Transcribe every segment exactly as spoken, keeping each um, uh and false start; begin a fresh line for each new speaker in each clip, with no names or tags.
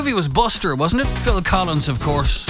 movie was Buster, wasn't it? Phil Collins, of course.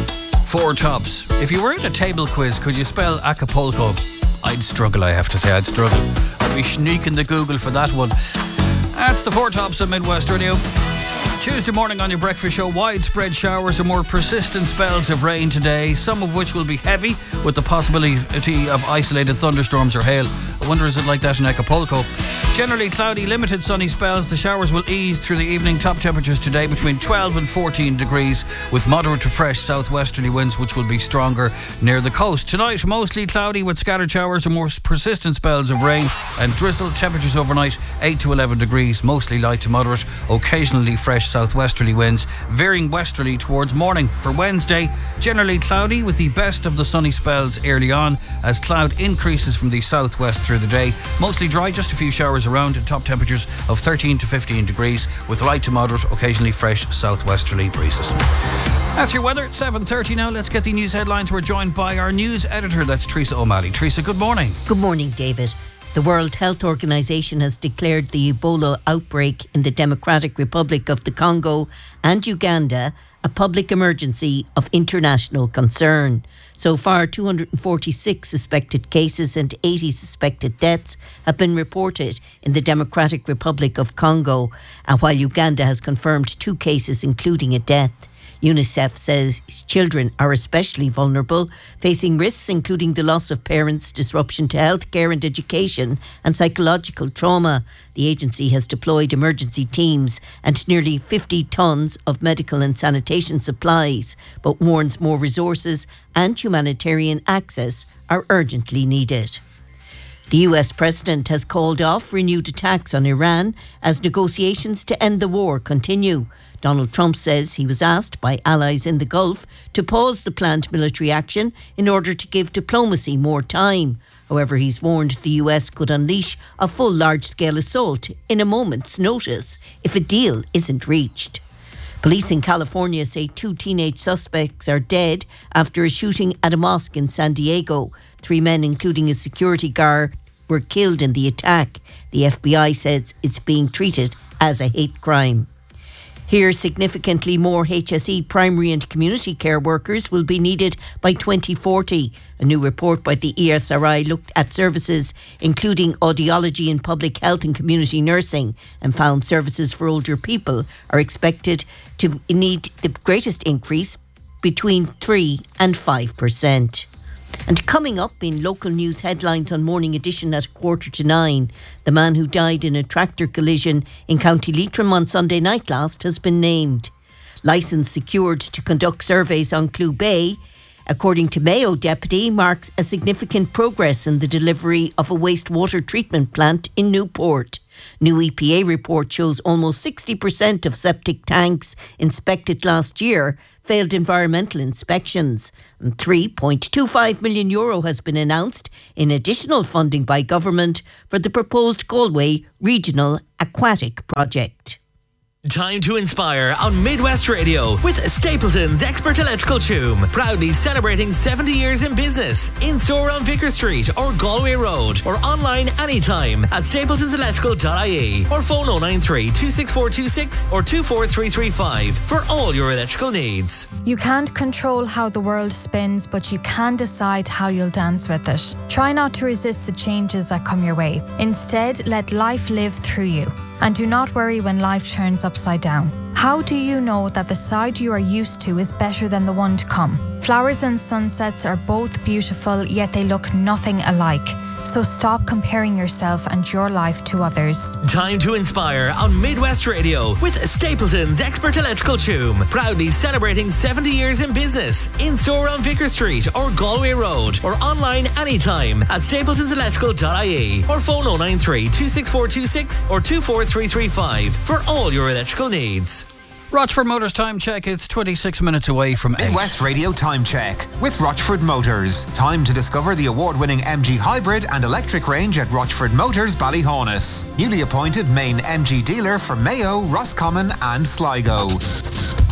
Four Tops. If you were in a table quiz, could you spell Acapulco? I'd struggle, I have to say. I'd struggle. I'd be sneaking the Google for that one. That's the Four Tops of Midwest Radio. Tuesday morning on your breakfast show, widespread showers and more persistent spells of rain today, some of which will be heavy with the possibility of isolated thunderstorms or hail. I wonder, is it like that in Acapulco? Generally cloudy, limited sunny spells. The showers will ease through the evening. Top temperatures today between twelve and fourteen degrees with moderate to fresh southwesterly winds, which will be stronger near the coast. Tonight, mostly cloudy with scattered showers and more persistent spells of rain and drizzle. Temperatures overnight eight to eleven degrees, mostly light to moderate, occasionally fresh southwesterly winds, veering westerly towards morning. For Wednesday, generally cloudy with the best of the sunny spells early on as cloud increases from the southwest through the day. Mostly dry, just a few showers around, and top temperatures of thirteen to fifteen degrees with light to moderate, occasionally fresh southwesterly breezes. That's your weather at seven thirty now. Let's get the news headlines. We're joined by our news editor, that's Teresa O'Malley. Teresa, good morning.
Good morning, David. The World Health Organization has declared the Ebola outbreak in the Democratic Republic of the Congo and Uganda a public emergency of international concern. So far, two hundred forty-six suspected cases and eighty suspected deaths have been reported in the Democratic Republic of Congo, while Uganda has confirmed two cases, including a death. UNICEF says children are especially vulnerable, facing risks including the loss of parents, disruption to healthcare and education, and psychological trauma. The agency has deployed emergency teams and nearly fifty tonnes of medical and sanitation supplies, but warns more resources and humanitarian access are urgently needed. The U S president has called off renewed attacks on Iran as negotiations to end the war continue. Donald Trump says he was asked by allies in the Gulf to pause the planned military action in order to give diplomacy more time. However, he's warned the U S could unleash a full large-scale assault in a moment's notice if a deal isn't reached. Police in California say two teenage suspects are dead after a shooting at a mosque in San Diego. Three men, including a security guard, were killed in the attack. The F B I says it's being treated as a hate crime. Here, significantly more H S E primary and community care workers will be needed by twenty forty. A new report by the E S R I looked at services including audiology in public health and community nursing and found services for older people are expected to need the greatest increase between three and five percent. And coming up in local news headlines on Morning Edition at a quarter to nine, the man who died in a tractor collision in County Leitrim on Sunday night last has been named. Licence secured to conduct surveys on Clew Bay, according to Mayo deputy, marks a significant progress in the delivery of a wastewater treatment plant in Newport. New E P A report shows almost sixty percent of septic tanks inspected last year failed environmental inspections. And three point two five million euro has been announced in additional funding by government for the proposed Galway Regional Aquatic Project.
Time to inspire on Midwest Radio with Stapleton's Expert Electrical Tune. Proudly celebrating seventy years in business. In-store on Vicar Street or Galway Road or online anytime at stapletons electrical dot I E or phone oh nine three, two six four two six or two four three three five for all your electrical needs.
You can't control how the world spins, but you can decide how you'll dance with it. Try not to resist the changes that come your way. Instead, let life live through you. And do not worry when life turns upside down. How do you know that the side you are used to is better than the one to come? Flowers and sunsets are both beautiful, yet they look nothing alike. So stop comparing yourself and your life to others.
Time to inspire on Midwest Radio with Stapleton's Expert Electrical Tune. Proudly celebrating seventy years in business. In-store on Vicar Street or Galway Road or online anytime at stapletons electrical dot I E or phone oh nine three, two six four two six or two four three three five for all your electrical needs.
Rochford Motors time check. It's twenty-six minutes away from eight.
Midwest Radio time check with Rochford Motors. Time to discover the award-winning M G hybrid and electric range at Rochford Motors Ballyhonus. Newly appointed main M G dealer for Mayo, Roscommon and Sligo.